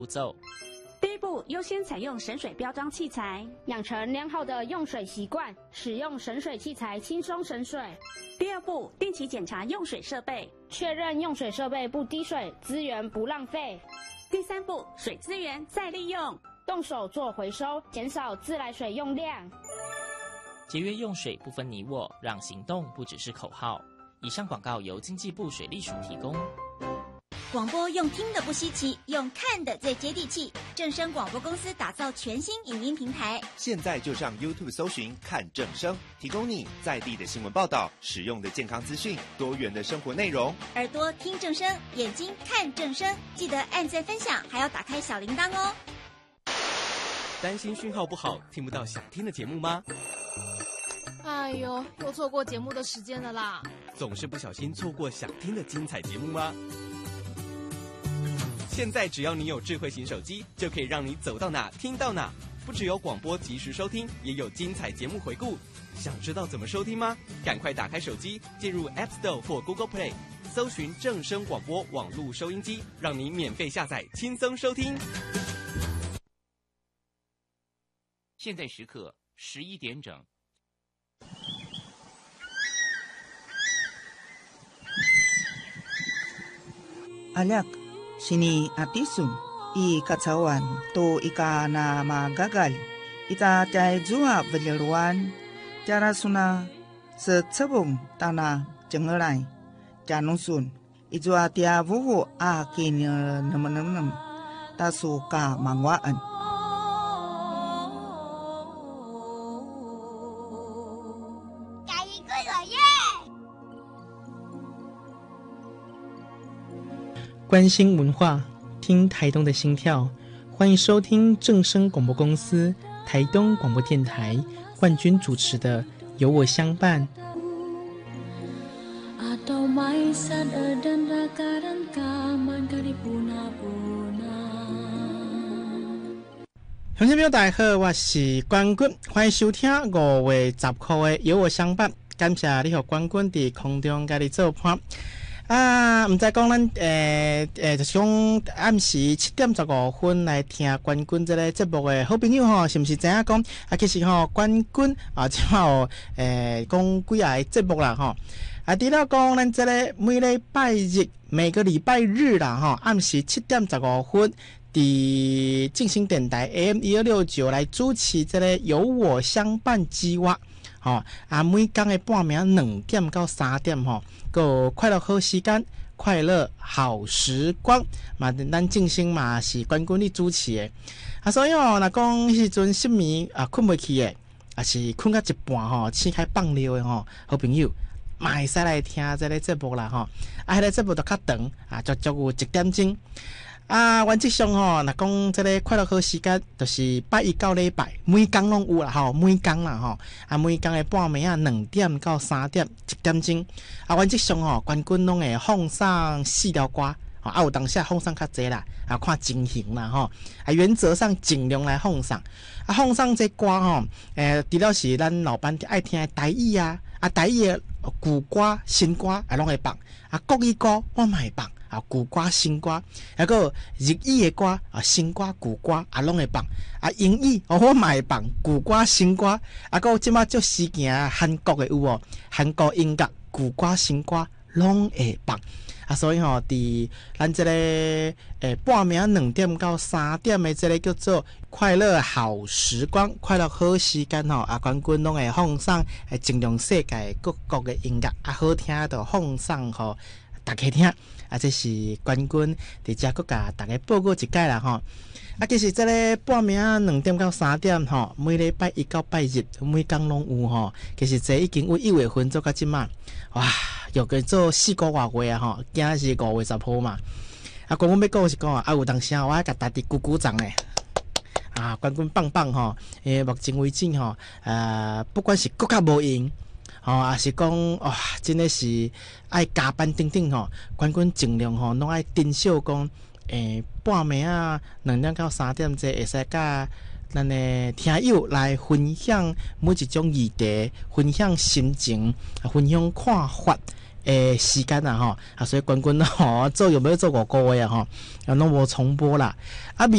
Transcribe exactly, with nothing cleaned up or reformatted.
步骤。 第一步，优先采用省水标章器材， 养成良好的用水习惯，使用省水器材轻松省水。 第二步，定期检查用水设备， 确认用水设备不滴水，资源不浪费。 第三步，水资源再利用， 动手做回收，减少自来水用量。 节约用水不分你我，让行动不只是口号。以上广告由经济部水利署提供。 广播用听的不稀奇，用看的最接地气。正声广播公司打造全新影音平台， 现在就上 YouTube 搜寻看正声，提供你在地的新闻报道、实用的健康资讯、多元的生活内容。 耳朵听正声，眼睛看正声，记得按赞分享，还要打开小铃铛哦。 担心讯号不好，听不到想听的节目吗？ 哎呦，又错过节目的时间了啦！ 总是不小心错过想听的精彩节目吗？现在只要你有智慧型手机，就可以让你走到哪听到哪。不只有广播及时收听，也有精彩节目回顾。想知道怎么收听吗？赶快打开手机，进入 App Store 或 Google Play， 搜寻正声广播网络收音机，让你免费下载，轻松收听。 现在时刻十一点整。 Alak, sini atisun, i katawan to ika na magagal. Ita jay jua velyaruan, jara suna secebong tanah jengerai, janusun. Ijua tia vuvu a kini nem-nem-nem, tasuka mangwaan. 关心文化，听台东的心跳。欢迎收听正声广播公司台东广播电台冠军主持的《有我相伴》。乡亲朋友大家好，我是冠军，欢迎收听五月十号的《有我相伴》。感谢你和冠军伫空中甲你做伴。啊，毋知讲咱诶诶，就是讲暗时七点十五分来听冠军这个节目的好朋友吼，是毋是知影讲啊？其实吼，冠军啊，即有诶讲几下节目啦吼。啊，除了讲咱这个每礼拜日、每个礼拜日啦吼，暗时七点十五分，伫静兴电台 A M 一二六九来主持这个有我相伴计划。吼、哦、啊，每天的半暝两点到三点吼，个快乐好时间，快乐好时光嘛，咱正兴嘛是冠军你主持的啊，所以哦，若讲迄阵失眠啊困袂去的，啊是困到一半吼，醒开放尿的吼，好朋友嘛会使来听这个节目啦吼，啊，迄个节目就较长啊，足足有一点钟。啊，原则上吼，若讲即个快乐好时间，就是拜一到礼拜，每工拢有啦吼，每工啦吼，啊，每工的半暝啊，两点到三点，一点钟。啊，原则上吼，冠军拢会放送四条歌，啊，有当时放送较济啦，啊，看情形啦吼。啊，原则上尽量来放送。啊，放送这歌吼，诶，除了是咱老板爱听的台语啊，啊，台语的旧歌、新歌啊，拢会放。啊，国语歌我嘛会放。啊，旧歌、新歌，还个日语的歌啊，新歌、旧歌啊，拢会放。啊，英语哦，我嘛会放旧歌、新歌。啊，个即马足时行韩国的有无？韩国音乐旧歌、新歌拢会放。啊，所以吼，伫咱这个诶半暝两点到三点的这个叫做快乐好时光、快乐好时间吼，啊，冠军拢会放送诶，尽量世界各国的音乐啊，好听就放送吼大家听。啊，这是冠军伫遮佫甲大家报告一解啦吼。啊，其实这个半暝两点到三点吼，每礼拜一到拜日每工拢有吼。其实这已经有一月份做到即马，哇，又叫做四个外月啊吼，今仔是五月十号嘛。啊，冠军要讲是讲啊，有当时我爱甲大家鼓鼓掌诶。啊，冠军棒棒吼！诶，目前为止吼，呃，不管是国家无赢。吼，也是讲哇，真的是爱加班等等吼，冠军尽量吼，拢爱珍惜讲，诶，半暝啊，两点到三点这会使甲咱的听友来分享每一种议题，分享心情，分享看法， 诶时间啊吼，啊所以冠军吼做有没有做五个月啊吼，啊拢无重播啦。啊